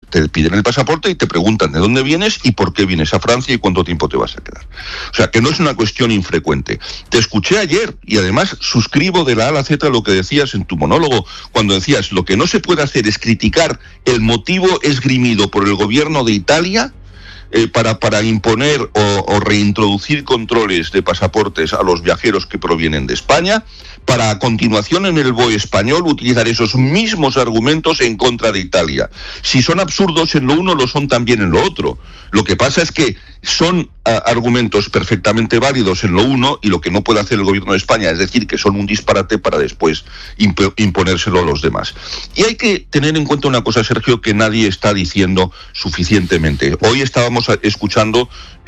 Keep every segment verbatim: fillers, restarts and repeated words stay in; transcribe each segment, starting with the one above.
te piden el pasaporte y te preguntan de dónde vienes y por qué vienes a Francia y cuánto tiempo te vas a quedar. O sea, que no es una cuestión infrecuente. Te escuché ayer y además suscribo de la A a la Z lo que decías en tu monólogo, cuando decías lo que no se puede hacer es criticar el motivo esgrimido por el gobierno de Italia Eh, para, para imponer o, o reintroducir controles de pasaportes a los viajeros que provienen de España, para a continuación en el B O E español utilizar esos mismos argumentos en contra de Italia. Si son absurdos en lo uno, lo son también en lo otro. Lo que pasa es que son uh, argumentos perfectamente válidos en lo uno y lo que no puede hacer el gobierno de España es decir que son un disparate para después imp- imponérselo a los demás. Y hay que tener en cuenta una cosa, Sergio, que nadie está diciendo suficientemente. Hoy estábamos escuchando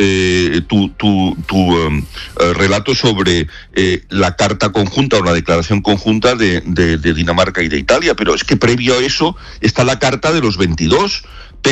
eh, tu, tu, tu um, uh, relato sobre eh, la carta conjunta o la declaración conjunta de, de, de Dinamarca y de Italia, pero es que previo a eso está la carta de los veintidós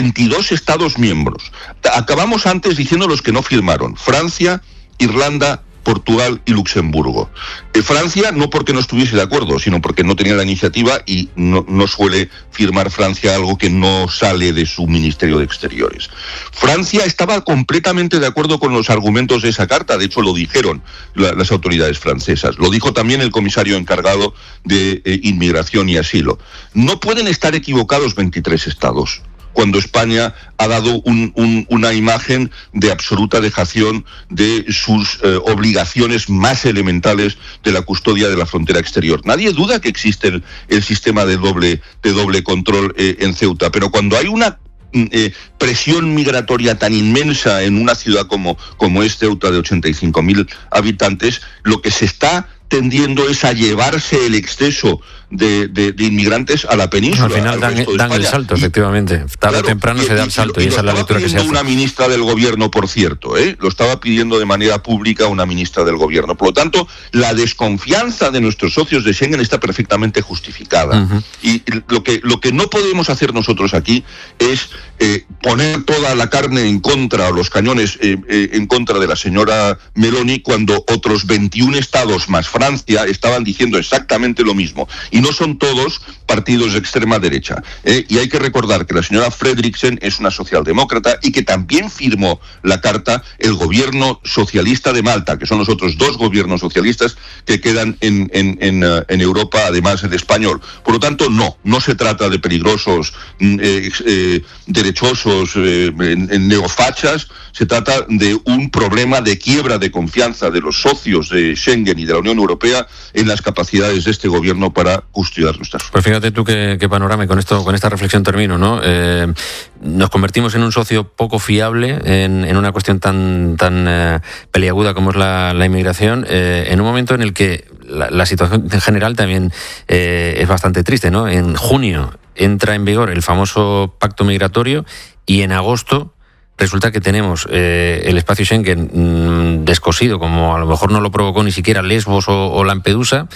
Estados miembros. Acabamos antes diciendo los que no firmaron: Francia, Irlanda, Portugal y Luxemburgo. Eh, Francia no porque no estuviese de acuerdo, sino porque no tenía la iniciativa y no, no suele firmar Francia algo que no sale de su Ministerio de Exteriores. Francia estaba completamente de acuerdo con los argumentos de esa carta, de hecho lo dijeron la, las autoridades francesas, lo dijo también el comisario encargado de eh, Inmigración y Asilo. No pueden estar equivocados veintitrés estados. Cuando España ha dado un, un, una imagen de absoluta dejación de sus eh, obligaciones más elementales de la custodia de la frontera exterior. Nadie duda que existe el, el sistema de doble, de doble control eh, en Ceuta, pero cuando hay una eh, presión migratoria tan inmensa en una ciudad como, como es Ceuta, de ochenta y cinco mil habitantes, lo que se está tendiendo es a llevarse el exceso de, de, de inmigrantes a la península. Al final dan, dan el salto, y, efectivamente. Tarde o claro, temprano y, se da el salto y, y, y esa es la lectura que se hace. Una ministra del gobierno, por cierto, ¿eh? lo estaba pidiendo de manera pública una ministra del gobierno. Por lo tanto, la desconfianza de nuestros socios de Schengen está perfectamente justificada. Uh-huh. Y lo que, lo que no podemos hacer nosotros aquí es eh, poner toda la carne en contra, o los cañones eh, eh, en contra de la señora Meloni, cuando otros veintiún estados más Francia estaban diciendo exactamente lo mismo. Y no son todos partidos de extrema derecha. ¿eh? Y hay que recordar que la señora Fredriksen es una socialdemócrata y que también firmó la carta el gobierno socialista de Malta, que son los otros dos gobiernos socialistas que quedan en, en, en, uh, en Europa, además del español. Por lo tanto, no, no se trata de peligrosos eh, eh, derechosos eh, neofachas, se trata de un problema de quiebra de confianza de los socios de Schengen y de la Unión Europea en las capacidades de este gobierno para custodiar nuestras fronteras. Pues fíjate tú qué, qué panorama, y con esto, con esta reflexión termino, ¿no? Eh, nos convertimos en un socio poco fiable en, en una cuestión tan, tan eh, peliaguda como es la, la inmigración, eh, en un momento en el que la, la situación en general también eh, es bastante triste, ¿no? En junio entra en vigor el famoso pacto migratorio y en agosto resulta que tenemos eh, el espacio Schengen mmm, descosido, como a lo mejor no lo provocó ni siquiera Lesbos o, o Lampedusa,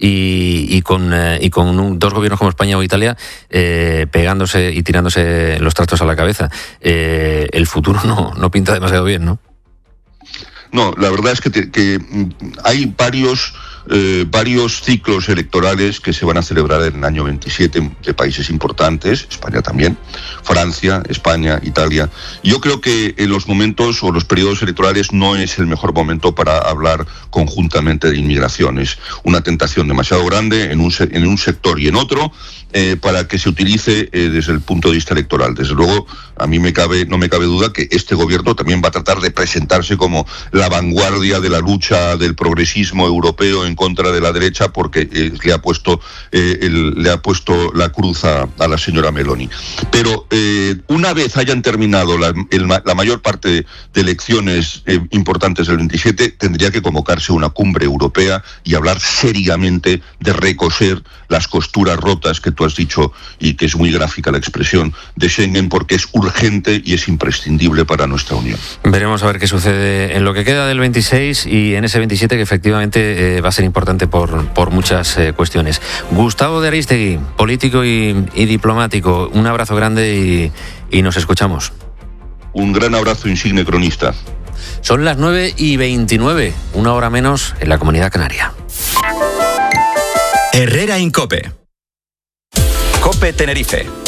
y, y con, eh, y con un, dos gobiernos como España o Italia eh, pegándose y tirándose los trastos a la cabeza. Eh, el futuro no, no pinta demasiado bien, ¿no? No, la verdad es que, te, que hay varios... Eh, varios ciclos electorales que se van a celebrar en el año veintisiete de países importantes, España también, Francia, España, Italia. Yo creo que en los momentos o los periodos electorales no es el mejor momento para hablar conjuntamente de inmigración. Es una tentación demasiado grande en un, en un sector y en otro eh, para que se utilice eh, desde el punto de vista electoral. Desde luego, a mí me cabe, no me cabe duda que este gobierno también va a tratar de presentarse como la vanguardia de la lucha del progresismo europeo en contra de la derecha, porque eh, le ha puesto eh, el, le ha puesto la cruz a, a la señora Meloni. Pero eh, una vez hayan terminado la, el, la mayor parte de, de elecciones eh, importantes del veintisiete, tendría que convocarse una cumbre europea y hablar seriamente de recoser las costuras rotas que tú has dicho, y que es muy gráfica la expresión, de Schengen, porque es urgente y es imprescindible para nuestra Unión. Veremos a ver qué sucede en lo que queda del veintiséis y en ese veintisiete, que efectivamente eh, va a ser importante por, por muchas eh, cuestiones. Gustavo de Arístegui, político y, y diplomático, un abrazo grande y, y nos escuchamos. Un gran abrazo, insigne cronista. Son las nueve y veintinueve, una hora menos en la Comunidad Canaria. Herrera Incope. Cope Tenerife.